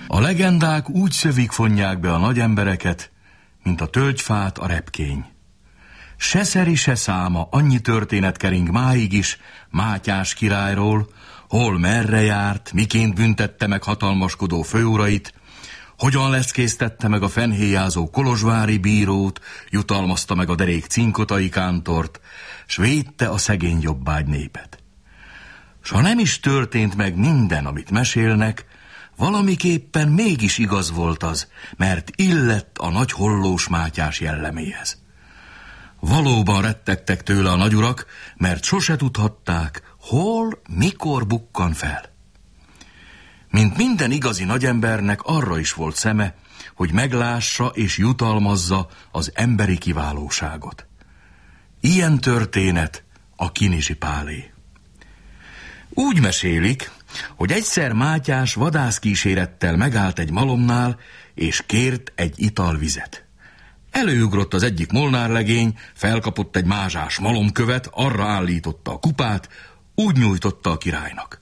A legendák úgy szövik fonják be a nagy embereket, mint a tölgyfát a repkény. Se szeri, se száma, annyi történet kering máig is Mátyás királyról, hol merre járt, miként büntette meg hatalmaskodó főurait, hogyan leszkésztette meg a fennhéjázó kolozsvári bírót, jutalmazta meg a derék cinkotai kántort, s védte a szegény jobbágy népet. S ha nem is történt meg minden, amit mesélnek, valamiképpen mégis igaz volt az, mert illett a nagy hollós Mátyás jelleméhez. Valóban rettegtek tőle a nagyurak, mert sose tudhatták, hol, mikor bukkan fel. Mint minden igazi nagyembernek arra is volt szeme, hogy meglássa és jutalmazza az emberi kiválóságot. Ilyen történet a Kinizsi Pálé. Úgy mesélik, hogy egyszer Mátyás vadászkísérettel megállt egy malomnál, és kért egy italvizet. Előugrott az egyik molnárlegény, felkapott egy mázsás malomkövet, arra állította a kupát, úgy nyújtotta a királynak.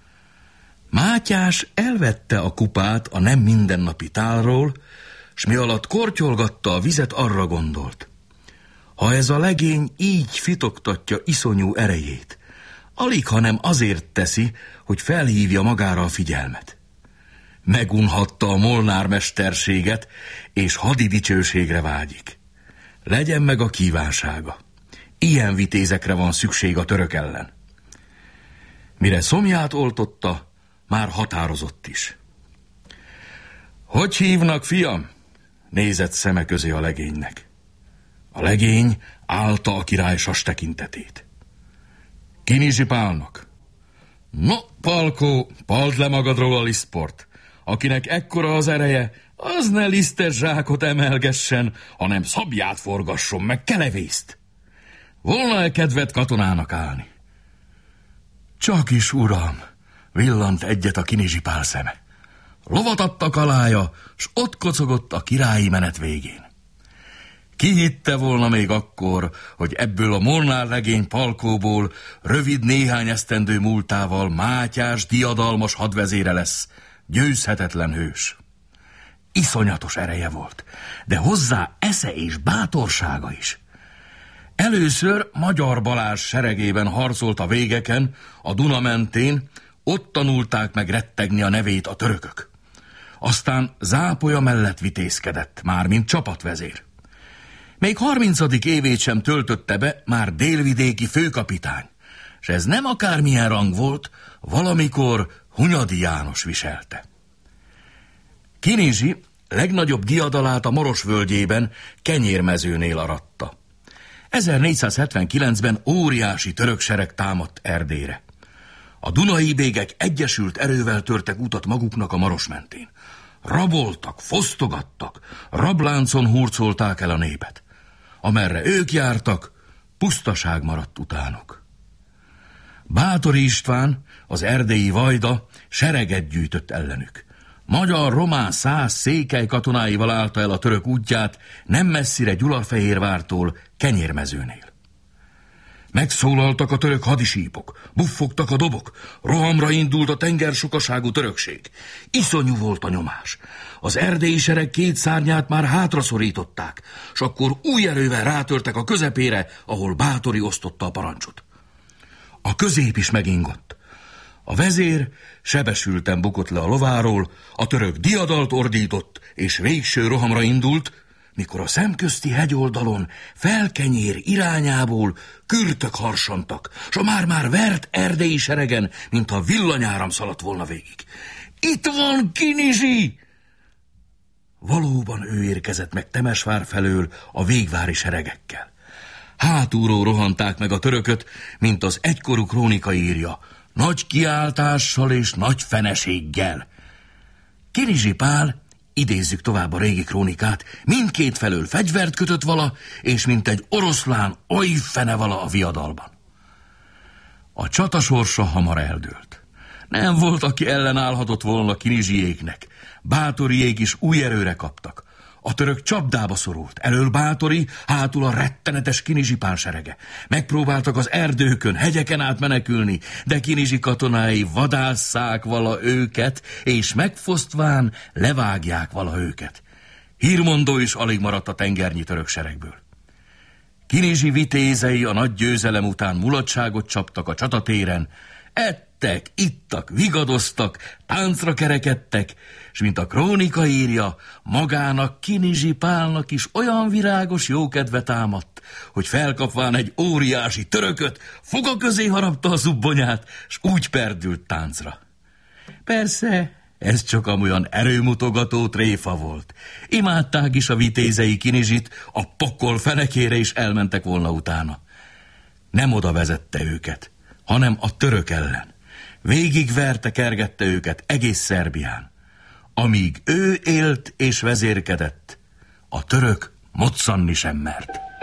Mátyás elvette a kupát a nem mindennapi tálról, s mi alatt kortyolgatta a vizet, arra gondolt. Ha ez a legény így fitoktatja iszonyú erejét, alig, hanem azért teszi, hogy felhívja magára a figyelmet. Megunhatta a molnár mesterséget, és hadi dicsőségre vágyik. Legyen meg a kívánsága. Ilyen vitézekre van szükség a török ellen. Mire szomját oltotta, már határozott is. Hogy hívnak, fiam? Nézett szeme közé a legénynek. A legény állta a király sas tekintetét. Kinizsi Pálnak. No, Palkó, pald le magadról a lisztport. Akinek ekkora az ereje, az ne lisztes zsákot emelgessen, hanem szabját forgasson meg kelevészt. Volna-e kedved katonának állni? Csak is, uram, villant egyet a Kinizsi Pál szeme. Lovat adtak alája, s ott kocogott a királyi menet végén. Ki hitte volna még akkor, hogy ebből a molnárlegény Palkóból rövid néhány esztendő múltával Mátyás diadalmas hadvezére lesz, győzhetetlen hős. Iszonyatos ereje volt, de hozzá esze és bátorsága is. Először Magyar Balázs seregében harcolt a végeken, a Duna mentén, ott tanulták meg rettegni a nevét a törökök. Aztán Zápolya mellett vitézkedett, már mint csapatvezér. Még 30. évét sem töltötte be, már délvidéki főkapitány, s ez nem akármilyen rang volt, valamikor Hunyadi János viselte. Kinizsi legnagyobb diadalát a Maros völgyében, Kenyérmezőnél aratta. 1479-ben óriási török sereg támadt Erdélyre. A dunai bégek egyesült erővel törtek utat maguknak a Maros mentén. Raboltak, fosztogattak, rabláncon hurcolták el a népet. Amerre ők jártak, pusztaság maradt utánuk. Báthori István, az erdélyi vajda sereget gyűjtött ellenük. Magyar-román 100 székely katonáival állta el a török útját, nem messzire Gyulafehérvártól, Kenyérmezőnél. Megszólaltak a török hadisípok, buffogtak a dobok, rohamra indult a tengersokaságú törökség. Iszonyú volt a nyomás. Az erdélyi sereg 2 szárnyát már hátraszorították, s akkor új erővel rátörtek a közepére, ahol Báthori osztotta a parancsot. A közép is megingott. A vezér sebesülten bukott le a lováról, a török diadalt ordított, és végső rohamra indult, mikor a szemközti hegyoldalon Felkenyér irányából kürtök harsantak, s a már-már vert erdélyi seregen, mintha villanyáram szaladt volna végig. Itt van Kinizsi! Valóban ő érkezett meg Temesvár felől a végvári seregekkel. Hátulról rohanták meg a törököt, mint az egykorú krónika írja, nagy kiáltással és nagy feneséggel. Kinizsi Pál, idézzük tovább a régi krónikát, mindkét felől fegyvert kötött vala, és mint egy oroszlán oly fene vala a viadalban. A csata sorsa hamar eldőlt. Nem volt, aki ellenállhatott volna Kinizsiéknek. Báthoriék is új erőre kaptak. A török csapdába szorult, elől Báthori, hátul a rettenetes Kinizsi pánserege. Megpróbáltak az erdőkön, hegyeken át menekülni, de Kinizsi katonái vadásszák vala őket, és megfosztván levágják vala őket. Hírmondó is alig maradt a tengernyi török seregből. Kinizsi vitézei a nagy győzelem után mulatságot csaptak a csatatéren, ettek, ittak, vigadoztak, táncra kerekedtek, és mint a krónika írja, magának Kinizsi Pálnak is olyan virágos jókedve támadt, hogy felkapván egy óriási törököt, foga közé harapta a zubbonyát, és úgy perdült táncra. Persze, ez csak amolyan erőmutogató tréfa volt. Imádták is a vitézei Kinizsit, a pokol fenekére is elmentek volna utána. Nem oda vezette őket, hanem a török ellen. Végigverte, kergette őket egész Szerbián. Amíg ő élt és vezérkedett, a török moccanni sem mert.